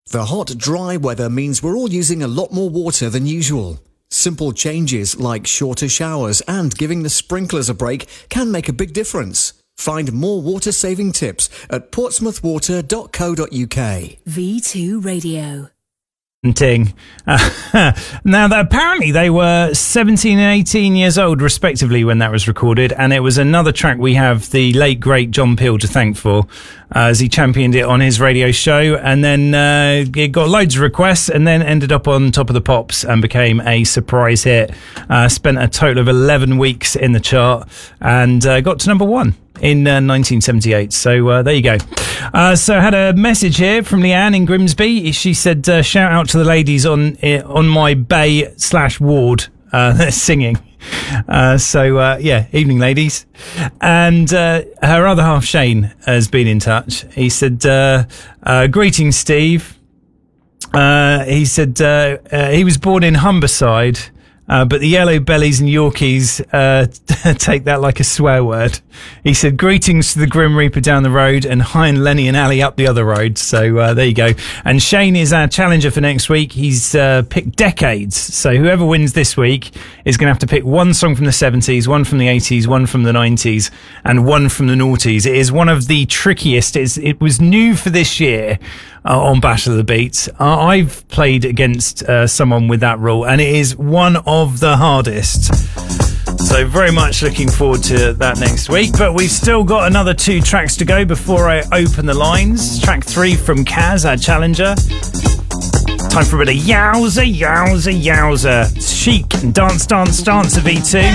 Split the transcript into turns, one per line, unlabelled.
The hot, dry weather means we're all using a lot more water than usual. Simple changes like shorter showers and giving the sprinklers a break can make a big difference. Find more water-saving tips at portsmouthwater.co.uk.
V2 Radio.
Now, apparently they were 17 and 18 years old, respectively, when that was recorded, and it was another track we have the late, great John Peel to thank for, as he championed it on his radio show, and then it got loads of requests, and then ended up on Top of the Pops and became a surprise hit. Spent a total of 11 weeks in the chart, and got to number 1 in 1978. So there you go. So I had a message here from Leanne in Grimsby. She said, shout out to the ladies on my bay/ward singing. Yeah, evening ladies. And her other half, Shane, has been in touch. He said, greetings, Steve. He said he was born in Humberside, but the Yellow Bellies and Yorkies take that like a swear word. He said, greetings to the Grim Reaper down the road and hi and Lenny and Ali up the other road. So there you go. And Shane is our challenger for next week. He's picked decades. So whoever wins this week is going to have to pick one song from the 70s, one from the 80s, one from the 90s, and one from the noughties. It is one of the trickiest. It was new for this year on Battle of the Beats. I've played against someone with that rule, and it is one of the hardest. So very much looking forward to that next week. But we've still got another 2 tracks to go before I open the lines. Track 3 from Kaz, our challenger. Time for a bit of yowza, yowza, yowza. Chic and dance, dance, dance of V2.